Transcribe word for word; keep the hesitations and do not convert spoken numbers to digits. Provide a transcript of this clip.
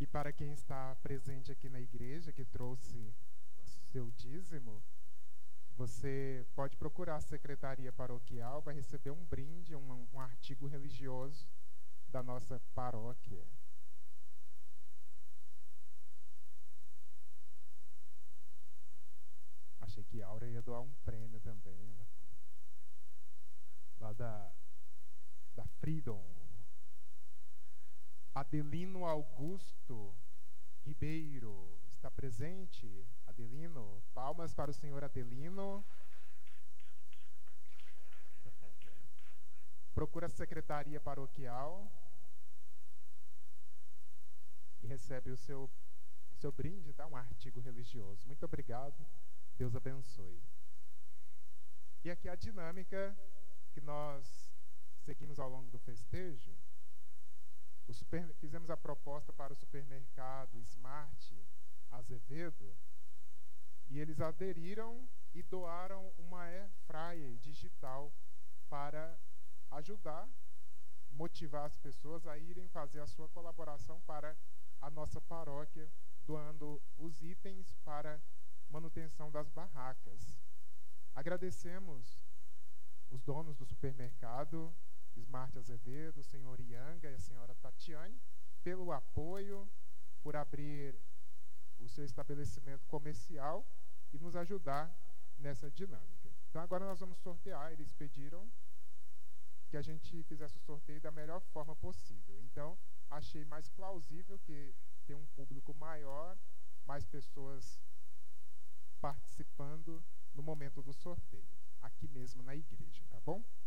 E para quem está presente aqui na igreja, que trouxe seu dízimo, você pode procurar a secretaria paroquial, vai receber um brinde, um, um artigo religioso da nossa paróquia. Achei que a Aura ia doar um prêmio também, ela, lá da, da Freedom. Adelino Augusto Ribeiro está presente. Adelino, palmas para o senhor Adelino. Procura a secretaria paroquial e recebe o seu, seu brinde, tá? Um artigo religioso. Muito obrigado. Deus abençoe. E aqui a dinâmica que nós seguimos ao longo do festejo. O super, fizemos a proposta para o supermercado Smart Azevedo e eles aderiram e doaram uma air fryer digital para ajudar, motivar as pessoas a irem fazer a sua colaboração para a nossa paróquia, doando os itens para manutenção das barracas. Agradecemos os donos do supermercado Smart Azevedo, o senhor Ianga e a senhora Tatiane, pelo apoio, por abrir o seu estabelecimento comercial e nos ajudar nessa dinâmica. Então agora nós vamos sortear, eles pediram que a gente fizesse o sorteio da melhor forma possível. Então achei mais plausível que ter um público maior, mais pessoas participando no momento do sorteio, aqui mesmo na igreja, tá bom?